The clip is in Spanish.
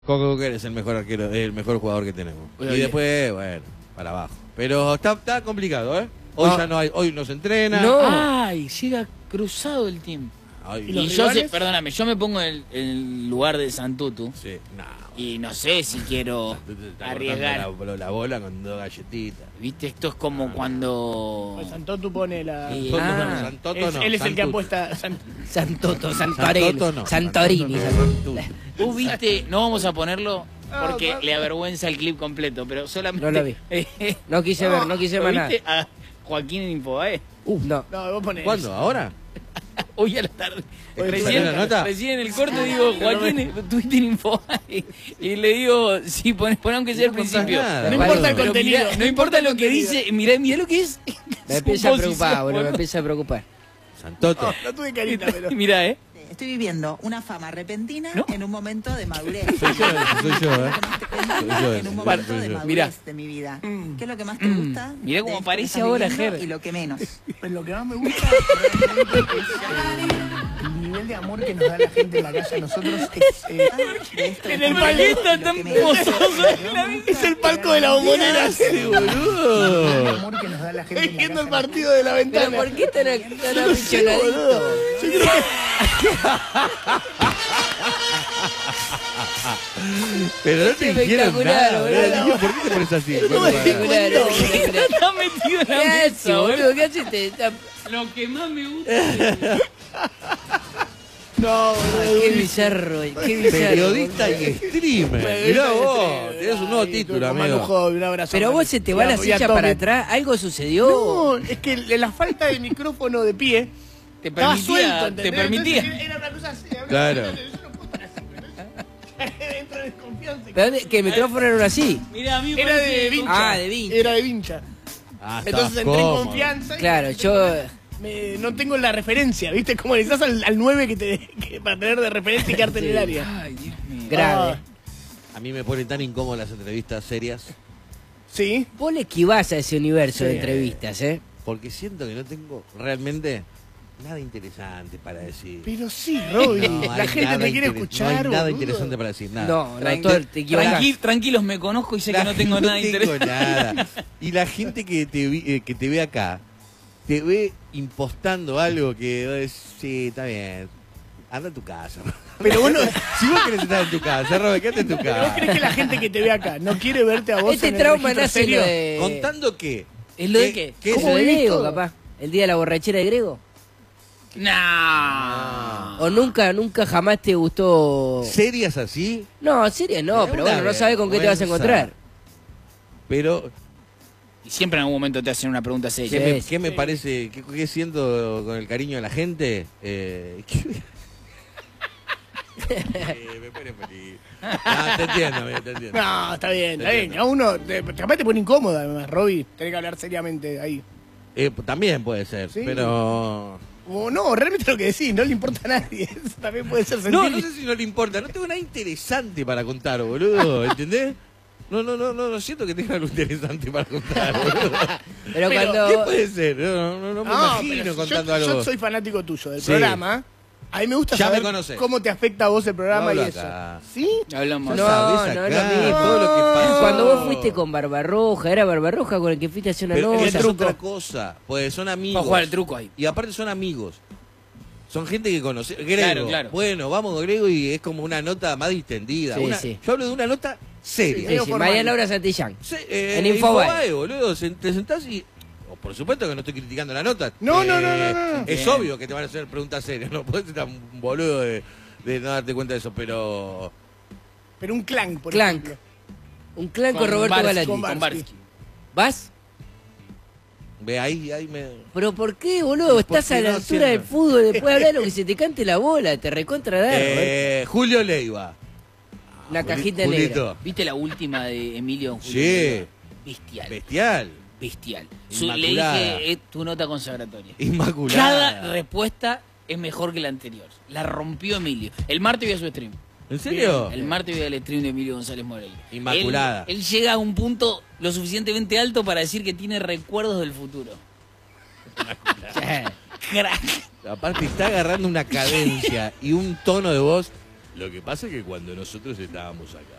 Coco Cuquer es el mejor arquero, el mejor jugador que tenemos. Y después, bueno, para abajo. Pero está complicado, ¿eh? Hoy ya no hay, hoy no se entrena. No. Ay, llega cruzado el tiempo. Ay, Y yo sé, perdóname, yo me pongo en el lugar de Santutu. sí, no. Y no sé si quiero Está arriesgar. cortando la bola con 2 galletitas. Viste, esto es como cuando... Pues Santoto pone la... Santoto no, él es el que Santutu. apuesta... Santoto, Santorini. Santoto no. Santorini. Santutu. Vos viste, no vamos a ponerlo porque No, le avergüenza el clip completo, pero solamente... No lo vi. No quise ver, no quise ver nada. ¿Viste a Joaquín en Infobae? No. No, vos ponés... ¿Cuándo? ¿Ahora? Hoy a la tarde. ¿Salió la nota? Recién en el corte digo, Joaquín, estuviste en Infobae. Y le digo, sí, pon aunque sea al principio. nada. No importa el Pero contenido. mirá, no importa lo que dice, mirá lo que es. Me empieza a preocupar, boludo, me empieza a preocupar. Santoto. No tuve carita, pero... Mirá, Estoy viviendo una fama repentina ¿No? en un momento de madurez. Soy yo, ¿eh? En un momento de madurez Mirá. de mi vida. ¿Qué es lo que más te gusta? Mirá de cómo esto que aparece estás ahora, viviendo Ger. Y lo que menos. Pues lo que más me gusta realmente es el nivel de amor que nos da la gente en la calle a nosotros. De esto que En el estás palito viviendo, tan lo que menos. pozoso. Es el palco de la bombonera. ¡Sí, boludo! El amor que nos da la gente en la Viendo el calle. partido de la ventana. ¿Pero por qué tan aficionadito? Pero no te dijeron Espectacular, nada, boludo. boludo. ¿Por qué te pones así? Espectacular, espectacular. Está metido en ¿Qué la haces, mesa, boludo? ¿Qué haces? Lo que más me gusta. No, Qué bizarro, qué bizarro. Periodista y streamer. Mirá vos, tenés un nuevo título, amigo. Un abrazo. Pero vos se te va la silla para atrás, ¿algo sucedió? No, es que la falta de micrófono de pie Te estaba suelto, permitía, ¿entendés? te permitía. Entonces, era una cosa así. Claro. Yo no puedo estar así, ¿entendés? Entro en desconfianza. ¿De dónde? ¿Que el micrófono era así? Mirá, a mí me Era de parece- vincha. Ah, de vincha. Era de vincha. Ah, Entonces estabas entré en cómodo. confianza. y Claro, yo... no tengo la referencia, ¿viste? Como necesitas al 9 para tener de referencia y quedarte en el área. Ay, Dios mío. Grave. A mí me ponen tan incómodo las entrevistas serias Sí. Vos le esquivás a ese universo de Sí. entrevistas, ¿eh? porque siento que no tengo realmente nada interesante para decir. Pero sí, Roby. No, la hay gente nada te quiere No hay escuchar. nada boludo. interesante para decir, nada. No, Tranqui- todo te equivocás. Tranquilos, me conozco y sé que no tengo nada tengo interesante. nada. Y la gente que te ve acá, te ve impostando algo que vos decís, sí, está bien. Anda a tu casa. Pero bueno, Si vos querés estar en tu casa, Robert, quédate en tu ¿vos casa. crees que la gente que te ve acá no quiere verte a vos Este en el trauma registro nace lo serio? de... Contando que. ¿Es lo de qué? ¿Qué ¿Cómo es de vivís Grego, todo? capaz? ¿El día de la borrachera de Grego? No. ¿O nunca jamás te gustó...? serias así? No, serio no, Me da pero una bueno, no sabes con qué te vas a vergüenza. encontrar. Pero, Y siempre en algún momento te hacen una pregunta ¿qué seria. Sí. me, qué me parece? ¿Qué siento con el cariño de la gente? Me pone feliz. Ah, te entiendo, amigo, te entiendo. No, está bien, está Te bien. entiendo. A uno, capaz te pone incómodo además, Roby. Tenés que hablar seriamente ahí. También puede ser, Sí. pero... O no, realmente lo que decís, no le importa a nadie. Eso también puede ser No, sentir. no sé si no le importa. No tengo nada interesante para contar, boludo. ¿Entendés? No siento que tenga algo interesante para contar, boludo. Pero ¿Qué cuando... puede ser? No me imagino pero contando yo algo. soy fanático tuyo del Sí. programa. A mí me gusta Ya me saber conocés. cómo te afecta a vos el programa No y hablo eso. acá. ¿Sí? Hablamos. No, Sabés no, acá es lo mismo. todo lo que pasa. Cuando vos fuiste con Barbarroja, era Barbarroja con el que fuiste a hacer una Pero nota. esa es otra cosa. Pues son amigos. Vamos a jugar el truco ahí. Y aparte son amigos. Son gente que conoce. Grego. Claro, claro. Bueno, vamos con Grego y es como una nota más distendida. Sí, Una- sí. Yo hablo de una nota seria. Sí, sí, María Laura Santillán. En Infobae. boludo. Te sentás y... Por supuesto que no estoy criticando la nota. No. Es Bien. obvio que te van a hacer preguntas serias. No puedes ser tan boludo de no darte cuenta de eso, pero... Pero un clan, por Clank. ejemplo. Un clan con Con Roberto Barsky, Galati. con Con Barsky. ¿Vas? Ve ahí me... ¿Pero por qué, boludo? Estás Porque a la no altura del siempre. fútbol, después hablar lo que se te cante la bola, te recontra dar, Julio Leiva. Una cajita Julito. negra. ¿Viste la última de Emilio en Julio? Sí. Bestial. Bestial. Bestial. Le Inmaculada. dije, tu nota consagratoria. Inmaculada. Cada respuesta es mejor que la anterior. La rompió Emilio. El martes vi a su stream. ¿En serio? El martes vi al stream de Emilio González Moreira. Inmaculada. Él llega a un punto lo suficientemente alto para decir que tiene recuerdos del futuro. Crack. Aparte está agarrando una cadencia y un tono de voz Lo que pasa es que cuando nosotros estábamos acá,